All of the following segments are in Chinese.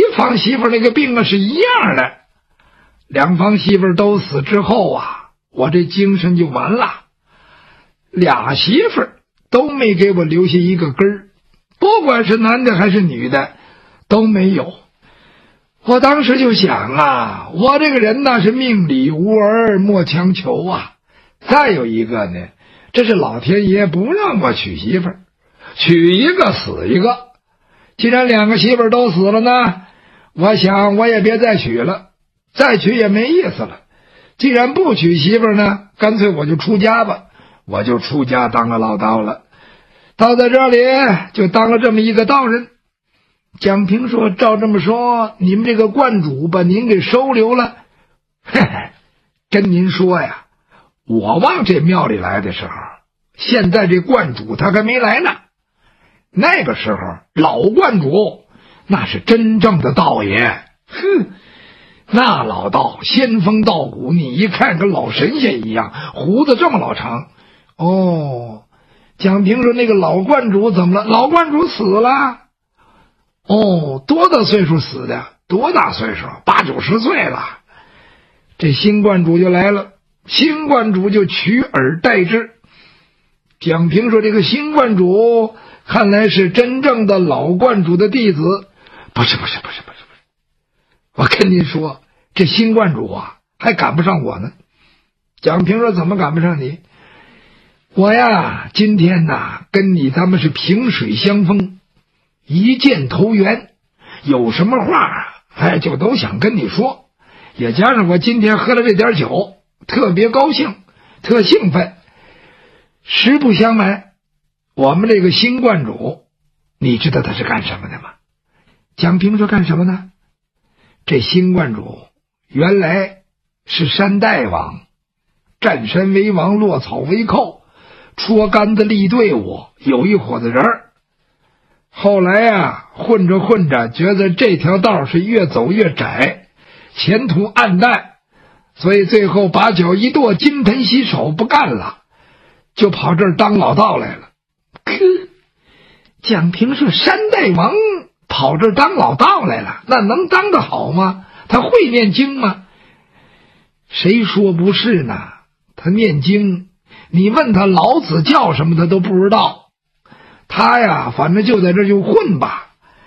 房媳妇那个病啊是一样的。两房媳妇都死之后啊，我这精神就完了。俩媳妇都没给我留下一个根儿，不管是男的还是女的都没有。我当时就想啊，我这个人呢是命里无儿莫强求啊。再有一个呢，这是老天爷不让我娶媳妇儿，娶一个死一个。既然两个媳妇儿都死了呢，我想我也别再娶了，再娶也没意思了。既然不娶媳妇儿呢，干脆我就出家吧。我就出家当了老道了，到在这里就当了这么一个道人。蒋平说，照这么说，你们这个观主把您给收留了。嘿嘿，跟您说呀，我往这庙里来的时候，现在这观主他还没来呢。那个时候老观主那是真正的道爷，那老道仙风道骨，你一看跟老神仙一样，胡子这么老长。哦，蒋平说那个老观主怎么了？老观主死了。哦，多大岁数死的？多大岁数？80、90岁了。这新观主就来了，新观主就取而代之。蒋平说这个新观主看来是真正的老观主的弟子。不是，我跟您说，这新观主啊还赶不上我呢。蒋平说怎么赶不上你？我呀今天呐跟你咱们是萍水相逢，一见投缘，有什么话就都想跟你说。也加上我今天喝了这点酒，特别高兴，特兴奋。实不相瞒，我们这个新观主你知道他是干什么的吗？蒋平说干什么呢？这新观主原来是山大王，占山为王，落草为寇，戳杆子立队伍，有一伙子人。后来混着混着，觉得这条道是越走越窄，前途暗淡，所以最后把脚一跺，金盆洗手不干了，就跑这儿当老道来了。蒋平说山大王跑这儿当老道来了，那能当得好吗？他会念经吗？谁说不是呢？他念经，你问他老子叫什么他都不知道。他呀反正就在这儿就混吧。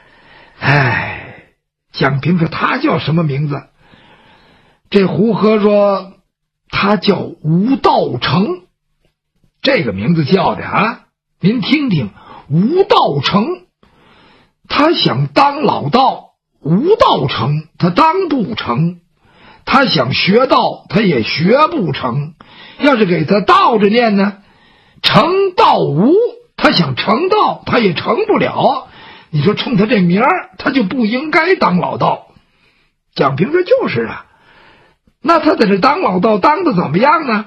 蒋平说他叫什么名字？这胡和说他叫吴道成。这个名字叫的您听听，吴道成。他想当老道，吴道成他当不成。他想学道，他也学不成。要是给他倒着念呢，成道吴，他想成道他也成不了。你说冲他这名儿，他就不应该当老道。蒋平说就是那他在这当老道当的怎么样呢？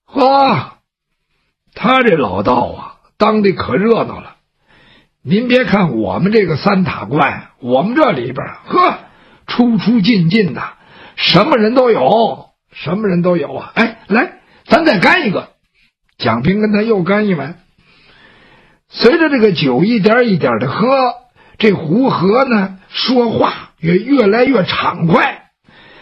他这老道当的可热闹了。您别看我们这个三塔观，我们这里边出出进进的，什么人都有，什么人都有来，咱再干一个。蒋平跟他又干一碗。随着这个酒一点一点的喝，这胡和呢说话也越来越畅快。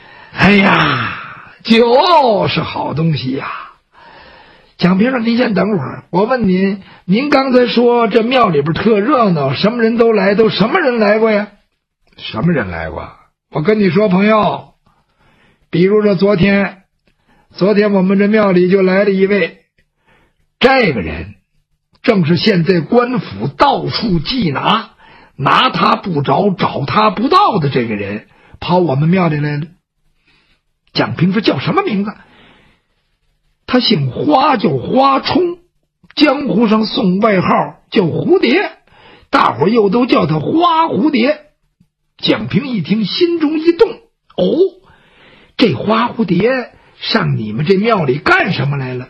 酒是好东西呀。蒋平说您先等会儿，我问您刚才说这庙里边特热闹，什么人都来，都什么人来过呀？什么人来过？我跟你说朋友，比如说昨天我们这庙里就来了一位，这个人正是现在官府到处缉拿他不着，找他不到的这个人，跑我们庙里来了。蒋平说叫什么名字？他姓花，叫花冲，江湖上送外号叫蝴蝶，大伙又都叫他花蝴蝶。蒋平一听心中一动，这花蝴蝶上你们这庙里干什么来了？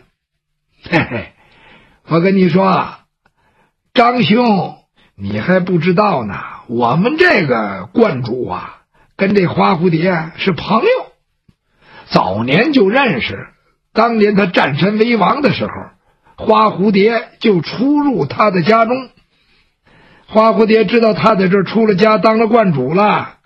我跟你说张兄，你还不知道呢，我们这个观主跟这花蝴蝶是朋友，早年就认识。当年他占山为王的时候，花蝴蝶就出入他的家中。花蝴蝶知道他在这儿出了家当了观主了，